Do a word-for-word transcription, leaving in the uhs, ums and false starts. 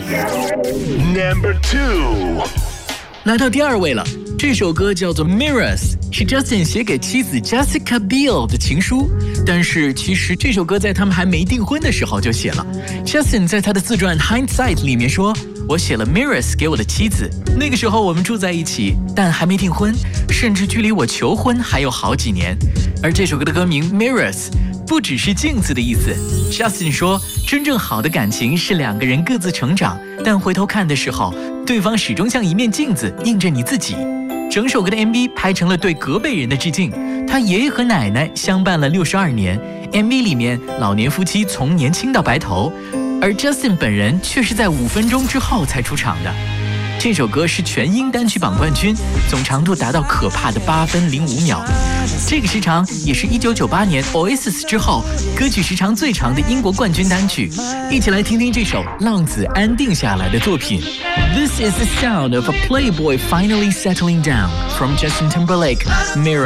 Number two， 来到第二位了。这首歌叫做 Mirrors， 是 Justin 写给妻子 Jessica Biel 的情书，但是其实这首歌在他们还没订婚的时候就写了。Justin 在他的自传 Hindsight 里面说，我写了 Mirrors 给我的妻子，那个时候我们住在一起，但还没订婚，甚至距离我求婚还有好几年。而这首歌的歌名 Mirrors 不只是镜子的意思。Justin 说，真正好的感情是两个人各自成长，但回头看的时候，对方始终像一面镜子，映着你自己。整首歌的 M V 拍成了对隔辈人的致敬，他爷爷和奶奶相伴了六十二年。M V 里面老年夫妻从年轻到白头，而 Justin 本人却是在五分钟之后才出场的。这首歌是全英单曲榜冠军，总长度达到可怕的八分零五秒。这个时长也是一九九八年 Oasis 之后歌曲时长最长的英国冠军单曲。一起来听听这首浪子安定下来的作品。This is the sound of a playboy finally settling down from Justin Timberlake, Mirror.